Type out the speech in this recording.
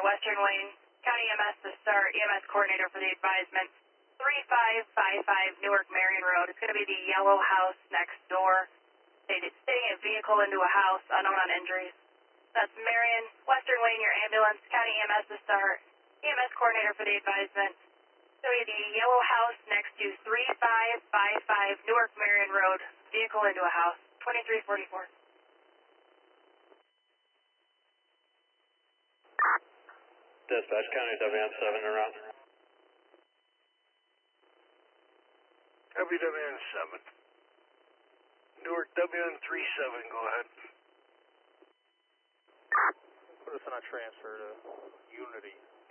Western Wayne, County EMS to start, EMS coordinator for the advisement. 3555 Newark Marion Road. It's going to be the yellow house next door. Stating a vehicle into a house, unknown on injuries. That's Marion, Western Wayne, your ambulance, County EMS to start, EMS coordinator for the advisement. So the yellow house next to 3555 Newark Marion Road, vehicle into a house, 2344. Dispatch, County WN7 around. WWN7. Newark WN37, go ahead. Put us on a transfer to Unity.